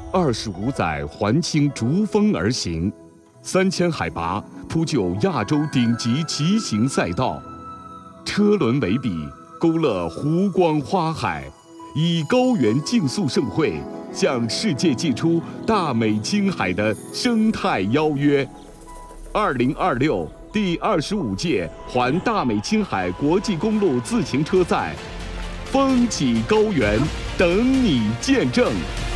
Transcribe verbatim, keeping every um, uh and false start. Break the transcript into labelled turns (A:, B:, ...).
A: 二十五载环清逐风而行，三千海拔铺就亚洲顶级骑行赛道，车轮为笔，勾勒湖光花海，以高原竞速盛会向世界寄出大美青海的生态邀约。二零二六第二十五届环大美青海国际公路自行车赛，风起高原，等你见证。